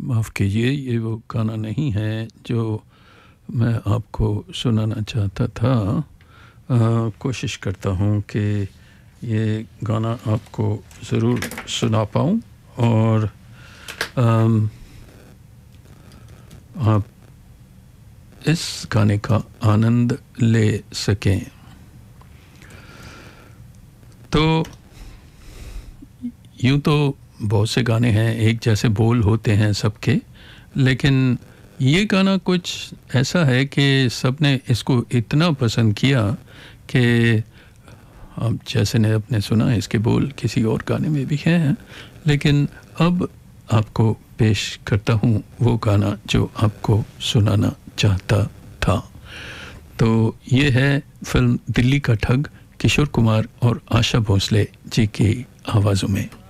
माफ़ कीजिए, ये वो गाना नहीं है जो मैं आपको सुनाना चाहता था। कोशिश करता हूँ कि ये गाना आपको ज़रूर सुना पाऊँ और आप इस गाने का आनंद ले सकें। तो यूँ तो बहुत से गाने हैं, एक जैसे बोल होते हैं सबके, लेकिन ये गाना कुछ ऐसा है कि सबने इसको इतना पसंद किया कि अब जैसे ने अपने सुना, इसके बोल किसी और गाने में भी हैं, लेकिन अब आपको पेश करता हूँ वो गाना जो आपको सुनाना चाहता था। तो ये है फिल्म दिल्ली का ठग, किशोर कुमार और आशा भोसले जी की आवाज़ों में।